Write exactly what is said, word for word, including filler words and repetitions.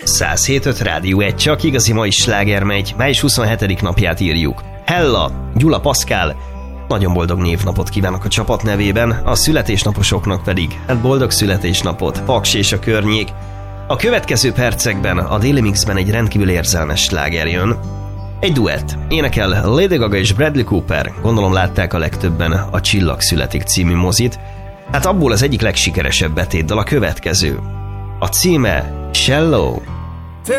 száz hét öt Rádió egy, csak igazi mai sláger megy, május huszonhetedik napját írjuk. Hella, Gyula Paszkál, nagyon boldog névnapot kívánok a csapat nevében, a születésnaposoknak pedig hát boldog születésnapot, Paks és a környék. A következő percekben a Daily Mixben egy rendkívül érzelmes sláger jön. Egy duett. Énekel Lady Gaga és Bradley Cooper, gondolom látták a legtöbben a Csillag születik című mozit. Hát abból az egyik legsikeresebb betétdal a következő. A címe Shallow.